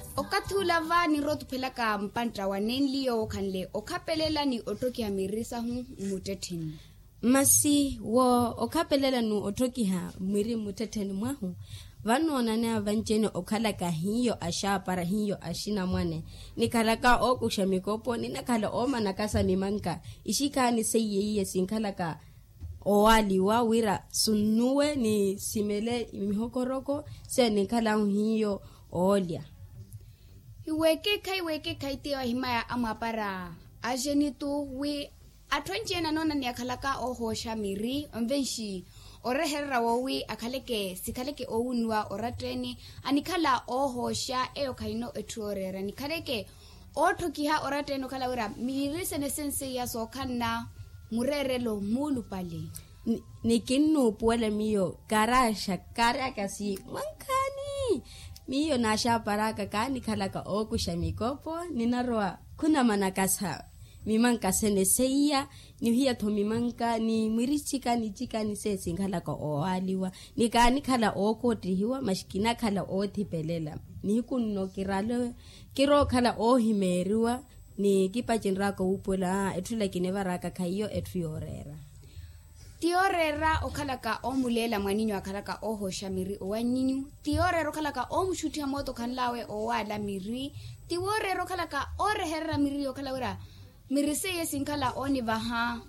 Okathula vani rotu pelaka mpantra wanenlio kanle okapelela ni otoki hamirisa hu muteteni. Masi wo okapelela nu otoki ha mwiri muteteni mwahu. Vanu onane avanjene okalaka hiyo ashapara hiyo ashina mwane. Nikalaka okusha mikopo ninakala oma nakasa mimanka. Ishika ni seyeye sinkalaka owali wa wira sunuwe ni simele mihokoroko se nikala hiyo olia. Iweke kai teo himaya amapara ajenitu we atwenjena nona ni akalaka ohosha miri mvenshi oreherra wowi akaleke sikaleke ounwa orateni anikala ohosha kaino etuorera nikaleke otokiha orateno kala ura miri senesense ya sokana murerelo mulu pale nikinu puele miyo karasha karakasi mankani miyo nasha paraka kani kalaka okusha mikopo ninarwa kuna manakasa mimanka seneseia ni hiya to mimanka ni mwirichika ni chika ni sesi ngalaka oaliwa nikani kala okotihiwa mashikina kala otipelela ni kunno kiralo kiro kala ohimeriwa ni kipachinrako upola etula kinevaraka kaiyo etuyorera tiorera okalaka omulela mwaninyo akalaka ohosha miri owaninyu tiorera okalaka omushutia moto kanlawe owala miri tiorera okalaka oreherra miri okalawira mirise yesinkala oni vaha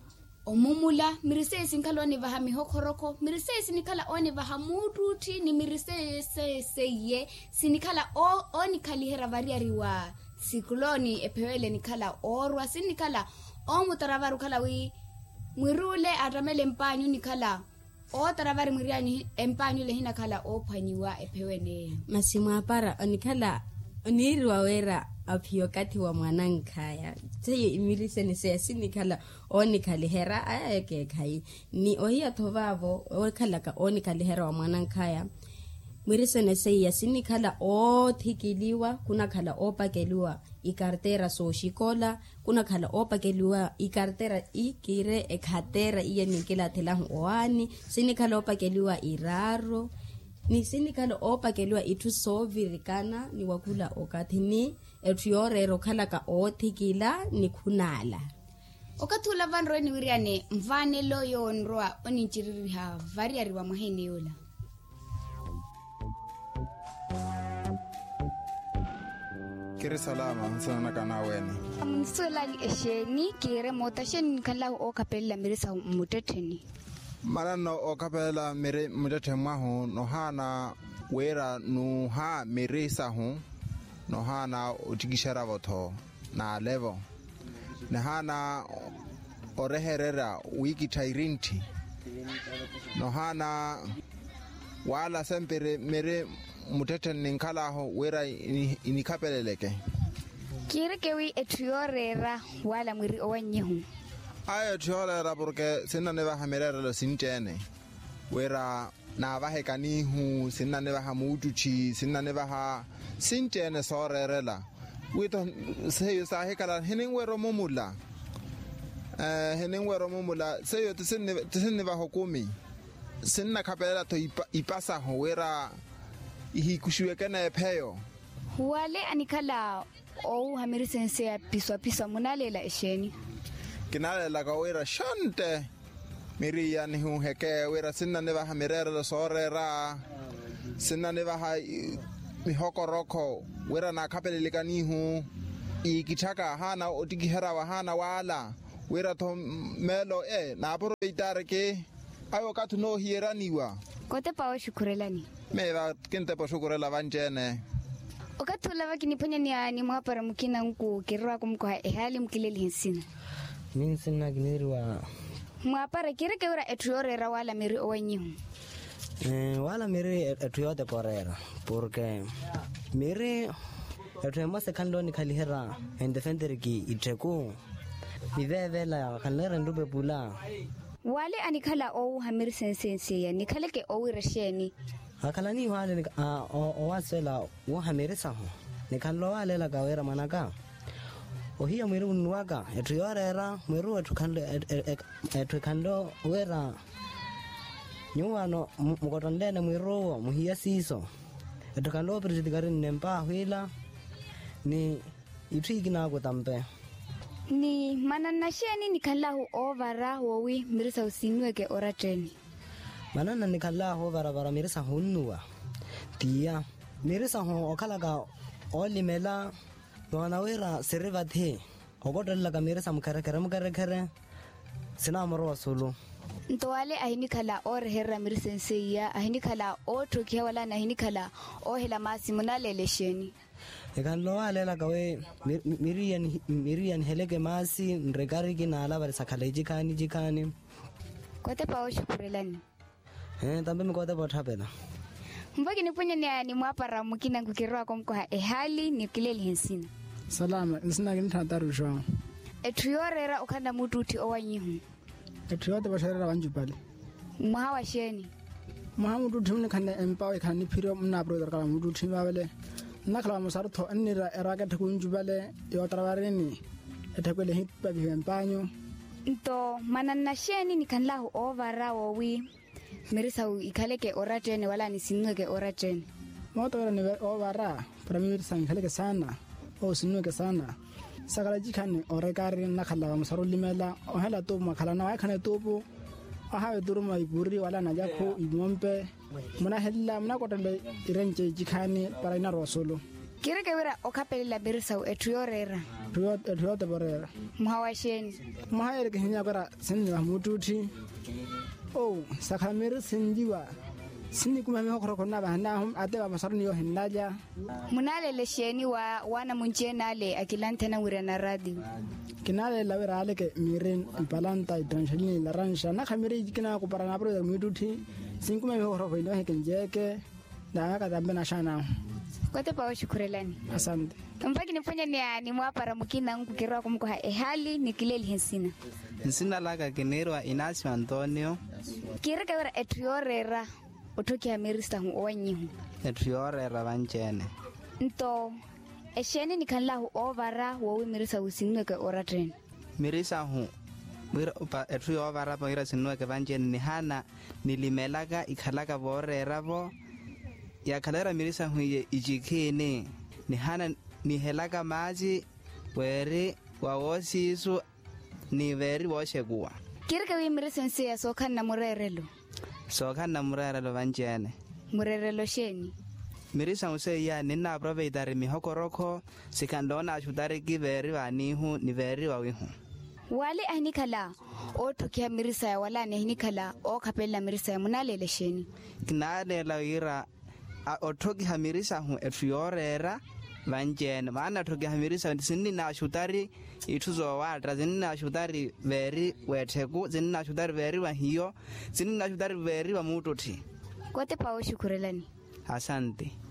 omumula mirise yesinkala oni vaha mihokoroko mirise yesinkala oni vaha mututi ni mirise seye sinikala oni kalihera variariwa sikuloni epewele nikala orwa sinikala omutaravaru kala wi mwirule atamele mpanyu nikala otaravari mwiriani empanyu lehina kala ophanyiwa epewene masimu apara onikala onirwa wera apiyokati wa mwanankaya teye imirise ni sesi nikala onikalihera ayake kai ni ohia tovavo okalaka onikalihera wa mwanankaya mwirise ne seya sinikala othikiliwa kuna kala opakeliwa ikartera soshikola kuna kala opakeliwa ikartera ikire ekhatera iye nikela thelang oani sinikala opakeliwa iraro ni sinikala opakeliwa itu sovirikana ni wakula okathini etuyorero khalaka othikila ni khunala okathula vanro ni wiriane mvanelo yonroa oninchiririha variari wa mahene yola kiri salama sana kana wena msolali esheni kire motasheni kala okapella mirisa muteteni marano okapella mire mutete mwahu nohana wera nuha mirisa hu nohana utigishara votho na levo nohana oreherera wiki tairinti nohana wala sempere mire mutete ninkalaho wera inikapeleleke kire kewi etuyorera wala mwiri owanyehu ayo tiolera porque sinna ne baha merero sintene wera na bahe kanihu sinna ne baha mutuchi sinna ne baha sintene sorerela wito seyo sahe kala henengwero momula seyo tisinne baho kumi sinna kapela to ipasa ho wera ihikushuekana epeyo wale anikala ou hamirisense ya piswa munalela esheni kinalela ka wera shante miri ya ni hu heke wera sinna ne baha mirero sorera sinna ne baha mihokoroko wera na kapeleleka ni hu ikitaka hana otigihera wa hana wala wera to melo na poro itareke ayo katu no hieraniwa kote pawo shukurelani meva kente po shukurela vanjene okathula vakiniponya ni mwapara mukina nku kirwa kumkwa ehali mkileli hinsina minsina ginirwa mwapara kireke ura etuyorera wala miri owanyihu wala miri etuyote porera porque miri etuyemase kanlo ni kalihera endefenderiki iteku vivevela kalera ndube pula wale anikala ou hamiri sensense ya nikaleke ou resheni akalani wale owasela wo hamiri saho nikallo wale la gawera manaka ohiya mwiru nuwaga etuyorera mwiru etukando wera nyuwano mukotondene mwiru muhiya siso eto kan lo perjiti garin nempa huila ni itri kina ko tampe ni mananasheni nikallahu ovara wowi mirisa usinwe ke orateni manana nikallahu ovara bara mirisa hunnuwa tia mirisa ho okalaga olimela wana wera serivathe ogodalla ka mirisa mukare sina amro solo ntwale ahini kala or herra mirsenseya ahini kala o tokia wala na ahini kala o hela masi munalelesheni ekan lo alela kawe mirian helege masi ndregari kinala bare sakhale jikani kote pawo shukurelani tambe mikote bothapela mbaki nipunya ni mwapara mukina ngukirwa komko ehali nikileli hensina salama nsina kinithatarusho etriorera ukanda mututi owanyihu etriyote basharera banjupale mwawa sheni mahamudu thumne khane empawe khani phiro mna brother kala mudu thimabele nakhala musartho annira eraka thukunjubale yotrabareni etakwele hitpa bihempanyo nto manana sheni nikanlahu ovara wowi mirisa ikaleke oratene wala nisinweke oratene motora ni ovara pramir sankhaleke sana o sinweke sana sagala jikhane orekari nakhala musaro limela ohela to makhala na khane topo aha duruma iburi wala na jakho ibompe muna hella muna kotale irenje jikhane para ina rosolo kire ke wera okapelela mirisa etriorera etriyote borera mwawasheni mahaere ke hinya kora sinni mututhi sakhamir sinjiwa sini kuma me hokoro kona bana hum ate ba masarni yo hinnaja munalele sheni wana munchena le akilantena wira na radio kinale la wira ale ke miren palanta transhini la ransha na khamiri kina ko para na pro miduthi sin kuma me hokoro ko ino hekenjeke na ka dambe na shana kote pawo shukurelani asante mpaki niponya ni mwapara mukina ngukirwa komko ehali nikileli hensina nsina laga generwa Inacio Antonio kire ke wera etriorera otokia mirista hu owanyihu etriorera banjene nto esheni nikanlahu ovara wowi mirisa usinweke oratene mirisa hu mira pa etriorera mira sinweke banjene ni hana nilimelaga ikhalaka borera bo ya khalera mirisa hu ye ijikhene ni hana ni helaka maji weri wawosisu ni veri woshekuwa kirka wi mirisa ya sokan na murerelo lo banjene murerelo sheni mirisa use ya nina probe idare mi hokoroko sikandona ashudare giveri vanihu ni veri wawihu wale ahnikala o tokia mirisa ya wala ne ahnikala o kapella mirisa ya munalele sheni kinale la ira otoki hamirisa hu etriorera banjene maana toki hamirisa sinni na ashudari ituzo watra sinni na ashudari veri weteku sinni na ashudari veri wa hiyo sinni na ashudari veri wa mututi kote pawo shukurelani asante